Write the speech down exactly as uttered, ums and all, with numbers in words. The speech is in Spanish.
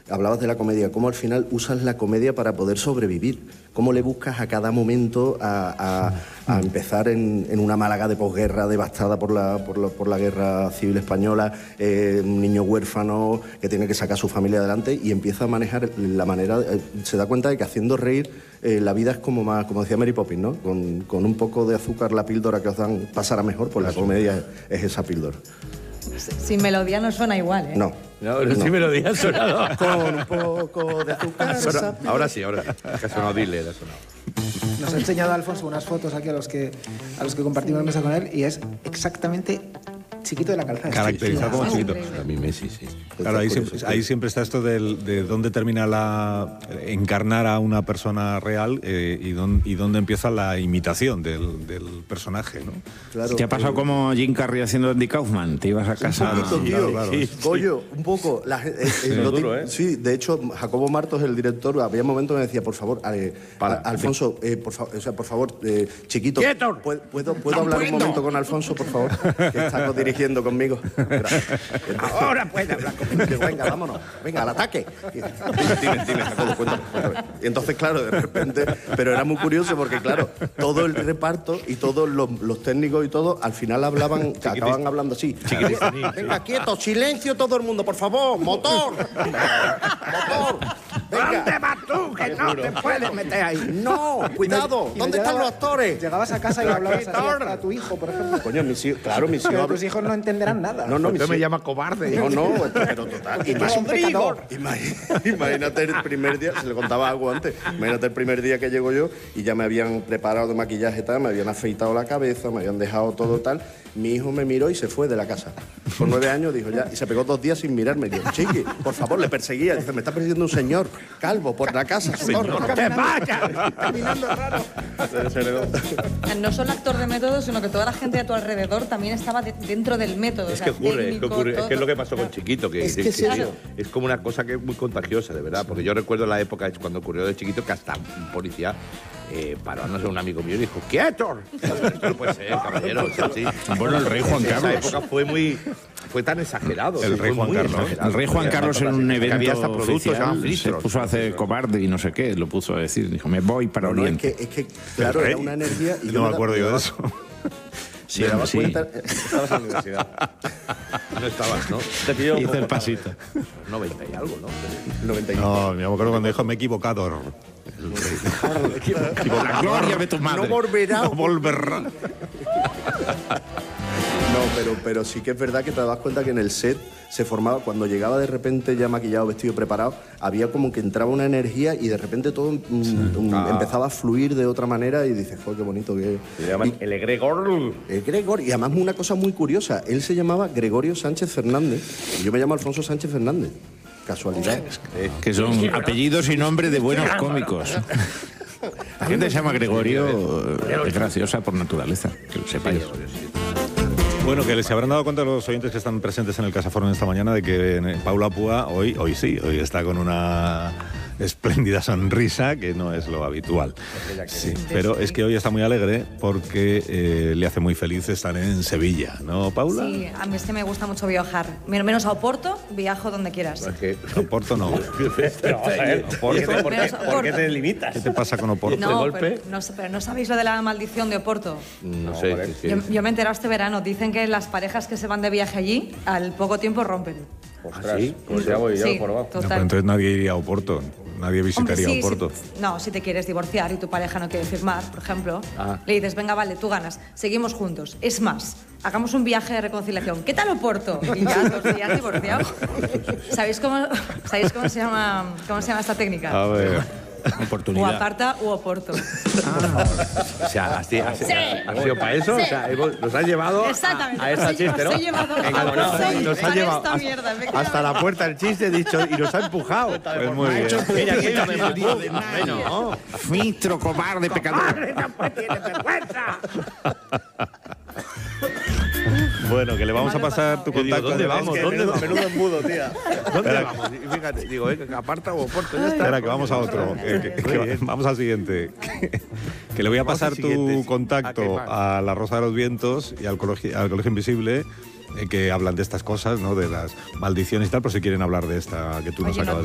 hablabas de la comedia, cómo al final usas la comedia para poder sobrevivir, cómo le buscas a cada momento a, a, a empezar en, en una Málaga de posguerra devastada por la, por la, por la guerra civil española, eh, un niño huérfano que tiene que sacar a su familia adelante y empieza a manejar la manera, eh, se da cuenta de que haciendo reír eh, la vida es como más, como decía Mary Poppins, ¿no? Con, con un poco de azúcar la píldora que os dan pasará mejor, pues la comedia es, es esa píldora. Sin melodía no suena igual, ¿eh? No. No, no. Sin melodía ha sonado. Con un poco de azúcar. Sona, ahora sí, ahora. Que ha sonado dile, ha sonado. Nos ha enseñado Alfonso unas fotos aquí a los que, a los que compartimos mesa con él y es exactamente Chiquito de la Calzada. Caracterizado como Chiquito. A mí Messi, sí. Claro, ahí siempre, ahí siempre está esto del, de dónde termina la encarnar a una persona real eh, y, don, y dónde empieza la imitación del, del personaje, ¿no? Claro, ¿te ha pasado eh, como Jim Carrey haciendo Andy Kaufman? ¿Te ibas a casa? Un poquito, tío. Claro, claro. Sí, sí. Goyo, un poco. La, eh, eh, sí, lo duro, ¿eh? Sí, de hecho, Jacobo Martos, el director, había momentos que me decía, por favor, eh, Para, Alfonso, eh, por, fa o sea, por favor, eh, Chiquito, ¡Quieto! ¿puedo, puedo, ¿puedo ¡No hablar puedo! un momento con Alfonso, por favor? Que está dirigiendo conmigo. Entonces, ahora puede hablar conmigo. Venga, vámonos. Venga, al ataque. Dime, dime, Jacobo, cuéntame, cuéntame. Y entonces, claro, de repente... Pero era muy curioso porque, claro, todo el reparto y todos los, los técnicos y todo, al final hablaban, acaban hablando así. Venga, quieto, silencio todo el mundo, por favor. Motor. Motor. Venga. ¿Dónde vas tú? Que no te puedes meter ahí. No, cuidado. Y ¿Dónde llegaba, están los actores? Llegabas a casa y hablabas así a tu hijo, por ejemplo. Coño, mis hijos, claro, mis Pero hijos... tus hijos no entenderán nada. No, no, Usted me llama cobarde. No, no, pero total. Es un pecador. Imagínate el primer día, se le contaba algo antes, imagínate el primer día que llego yo y ya me habían preparado de maquillaje tal, me habían afeitado la cabeza, me habían dejado todo tal. Mi hijo me miró y se fue de la casa. Con nueve años dijo ya, y se pegó dos días sin mirarme. Yo, chiqui, por favor, le perseguía. Dice, me está persiguiendo un señor calvo por la casa. ¡No te vayas! Caminando raro. No solo actor de método, sino que toda la gente de tu alrededor también estaba de, dentro del método. Es o sea, que ocurre, técnico, es que ocurre, es que es lo que pasó todo. con Chiquito, que Es que que- es que- eso. es como una cosa que es muy contagiosa, de verdad, porque yo recuerdo la época cuando ocurrió de Chiquito que hasta un policía eh, paró a no ser un amigo mío y dijo ¡quieto! Esto no puede ser, caballero. O sea, sí. Bueno, el rey Juan Esa Carlos. época fue muy fue tan exagerado. El sí, rey fue Juan muy Carlos. exagerado. El rey Juan Carlos en un Que había evento hasta productos que se llaman oficial se filtros. puso a hacer cobarde y no sé qué, lo puso a decir, dijo, me voy para No, no, es Oriente. que, es que claro, era una energía... Y yo No me da- acuerdo yo de daba- eso. Sí, me daba sí. cuenta... Estabas en la universidad. No estabas, ¿no? Te pilló Hizo el pasito. noventa y algo, ¿no? noventa y nueve. No, me acuerdo cuando dijo me he equivocado. La gloria de tu madre. No volverá. No volverá. No, pero, pero sí que es verdad que te das cuenta que en el set se formaba, cuando llegaba de repente ya maquillado, vestido, preparado, había como que entraba una energía y de repente todo mm, mm, Ah. empezaba a fluir de otra manera y dices, joder, qué bonito que... Le llaman Y- el egregor. el Gregor, y además una cosa muy curiosa, él se llamaba Gregorio Sánchez Fernández y yo me llamo Alfonso Sánchez Fernández. Casualidad. Que son apellidos y nombres de buenos cómicos. La gente se llama Gregorio, es graciosa por naturaleza, que lo sepáis. Bueno, que se habrán dado cuenta los oyentes que están presentes en el Casaforno esta mañana de que eh, Paula Púa hoy, hoy sí, hoy está con una espléndida sonrisa que no es lo habitual. Sí, pero es que hoy está muy alegre porque eh, le hace muy feliz estar en Sevilla, ¿no, Paula? Sí, a mí es que me gusta mucho viajar. Men- Menos a Oporto, viajo donde quieras. Es que... Oporto no. Pero vamos a ver, ¿por qué te, por qué- Menos por qué te Oporto. limitas? ¿Qué te pasa con Oporto? No, golpe? pero no, sé- pero no sabéis lo de la maldición de Oporto. No sé. es que- Yo, yo me he enterado este verano. Dicen que las parejas que se van de viaje allí, al poco tiempo rompen. Ostras, pues ya voy, ya Sí, lo he probado. No, pero total. entonces nadie iría a Oporto, nadie Hombre, visitaría sí, Oporto. sí. No, si te quieres divorciar y tu pareja no quiere firmar, por ejemplo, Ah. le dices, venga, vale, tú ganas, seguimos juntos. Es más, hagamos un viaje de reconciliación. ¿Qué tal Oporto? Y ya dos días divorciados. ¿Sabéis cómo, ¿sabéis cómo se llama, cómo se llama esta técnica? A ver, O Oportunidad. aparta o Oporto. O sea, ¿has, has, Sí. has sido para eso? Sí. O sea, hemos- nos has llevado a, Exactamente, a esa os he- chiste, ¿no? os he llevado a Encajonado. Oporto Nos ha para llevado esta hasta- mierda, efectivamente. hasta la puerta del chiste, he dicho, y nos ha empujado. pues muy bien. Mira, que ella me empujó. de nadie. Bueno, Fistro, cobarde, pecador. Bueno, que le vamos a malo pasar pasado. tu Yo digo, contacto. ¿dónde de- vamos? Es que ¿Dónde menudo- vamos? Menudo embudo, tía. ¿dónde Espera. vamos? Y fíjate, digo, eh, que aparta o Oporto, ya está. Espera, que vamos a otro. Que- que- que va- vamos al siguiente. Que, que le voy a Vamos pasar al siguiente, tu sí. contacto ¿A qué más? a La Rosa de los Vientos y al Colegio, al Colegio Invisible, eh, que hablan de estas cosas, ¿no? De las maldiciones y tal, por si quieren hablar de esta que tú nos Oye, no, acabas